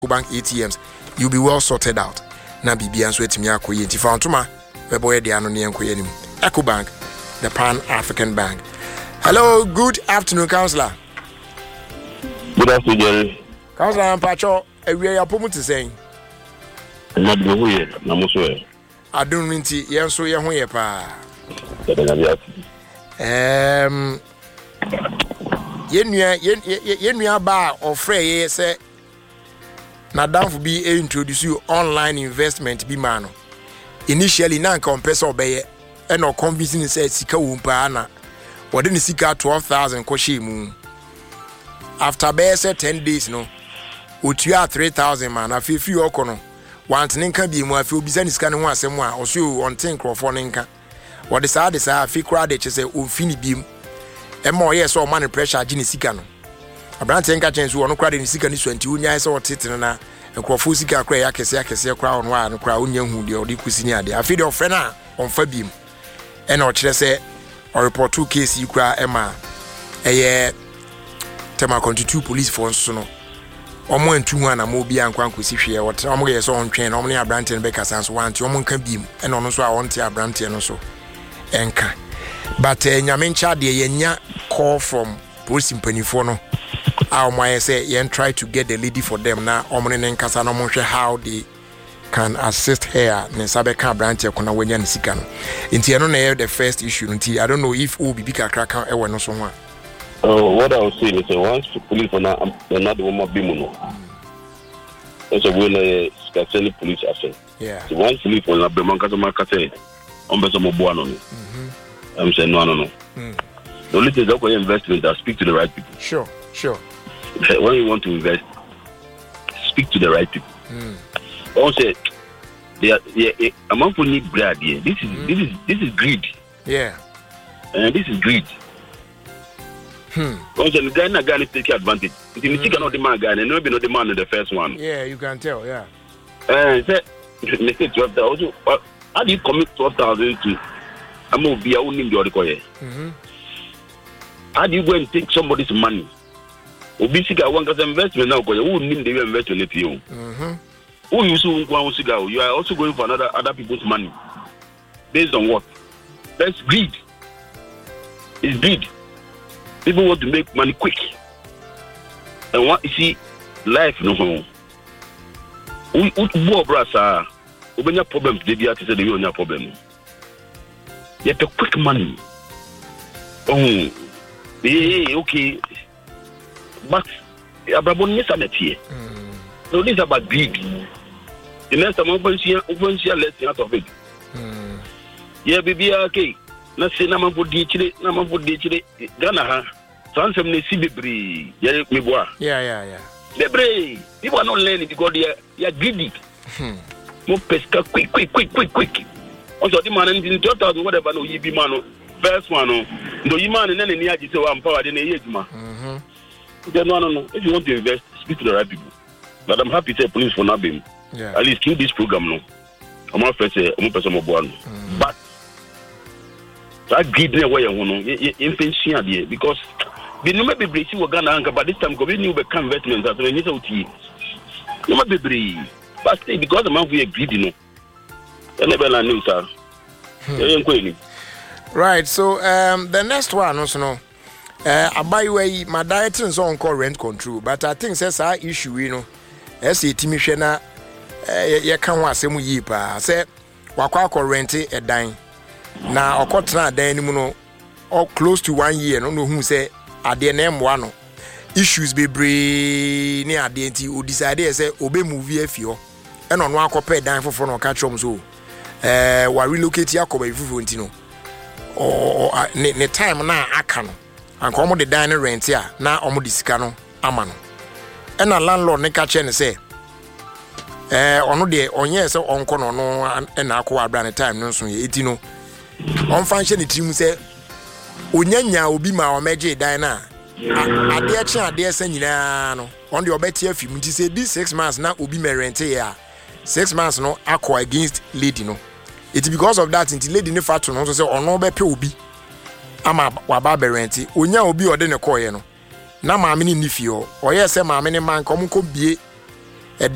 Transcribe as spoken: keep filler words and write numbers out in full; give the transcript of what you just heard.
bank A T Ms, you'll be well sorted out. Na bibi anso etimi akoye nti fa ontoma webo ye de ano ne enkoye nim. EcoBank, the Pan-African Bank. Hello, good afternoon, Councillor. Good afternoon, Jerry. Councillor Mpacho, ewie ya pomu te sen. Na bi ho ye, na mo so e. Adun nti ye nso ye ho ye pa. Em ye nua ye nua ba ofre ye se na danfo bi e introduce you online investment bi ma no. Initially na nka ompese obeye e no convincing say sika wo mpa na wode ni sika twelve thousand ko hye mu. After be say ten days no otua three thousand man afi fi okono want nka bi mu afi obisa ni sika ne ho asem a oso on tin crofo ne nka wode saa de saa afi kra de chese ofini bi mu e ma oye so man pressure agi ni sika no abrante nka chen so ono kra de ni sika ni so anti unya se otete na crofo sika kra ya kese akese kra ono a no kra unya hu de ode kusi ni ade afi de ofre na onfa bi mu e na o kire se o report two case yi kra e ma eye tema twenty-two police force so no omo antu hu ana mo bia nkwa nkosi hwe wote omo ge so ontwen na omo ne abrante ne be kasa so wanti omo nka biem e no no so a onti abrante no so enka but uh, nyame ncha de yenya call from police mpanifo no a omo aye say yen try to get the lady for them na omo ne nkasa na omo hwe how they can assist her ne sabe ka abrante ko na wanya ne sika no nti eno na the first issue nti I don't know if obi bi kakra kan e we no so ho a. Oh, what I was saying is, uh, once police are not, another woman be mono. That's a way to send police action. Yeah. So once police are not be mono, because my case, I'm better more born on it. I'm saying no, no, no. Mm. The only thing is that investment that speak to the right people. Sure, sure. When you want to invest, speak to the right people. Mm. Also, they are, yeah, among people need bread. Yeah, this is mm. this is this is greed. Yeah. And uh, this is greed. Hmm. Because the guy na guy take advantage. The mm. cannot demand guy, and no be no demand the first one. Yeah, you can tell. Yeah. Uh, say, they say twelve thousand. How do you commit twelve thousand to? I'm gonna be a winning the other coin. How do you go and take somebody's money? Obisika one because investment now, because who need the investment in you? Mm-hmm. Who you so one cigar? You are also going for another other people's money. Based on what? That's greed. It's greed. People want to make money quick. And what you see, life no home. We we more brasa. We have problems. They be at say they don't have problem. You have the quick money. Oh, yeah, okay. But Abraham is not here. So this is about greed. The next time we see, we see less out of it. Yeah, baby, okay. Na se na man podi chire na man podi chire Ghana ha sansem ne si bebre ye meboa yeah yeah yeah bebre people are not learning because they are, they are greedy. Hmm. Mo pesca quick quick quick quick quick also the man in twelve thousand whatever no yibi man first one no do you man na ni agi say wa empower de na ye aduma mhm then no no no if you want to invest speak to the right people but I'm happy to say police for not being yeah. At least through this program no I'm not first say I'm person mo boa no but that greed na way you know in pension there because the number be break you Ghana anka but this time go be new be can investment that when you say uti no be break but stay because the man we greed no never la news sir right so um the next one also no uh abayi my diet is on call rent control but I think says our issue you know as a timi hwe na ye kan ho asem yi pa say wakwa call rent e dan na okotra dan ni mu no or close to one year no no hu say ade na emwa no issues bebre ni ade nti o decide say obe move afio e no no akopa dan fofo no ka chom so eh wa relocate yakoba ifufo nti no o ne time na aka no anka omo de dan ne rent a na omo de sika no ama no e na landlord ne ka che ne say eh ono de onye say onko no no e na akwa abra ne time no so ye eti no on function the team say onyanya obi ma o meje dan na ade a che ade esa nyina no on the obeti afim nti say this six months na obi me rent here six months no akwa against lady no it because of that nti lady ne fatu no so say ono be pe obi ama wa ba be rent onya obi ode ne koye no na maame ni nifio o ye say maame ne man ko mo ko bie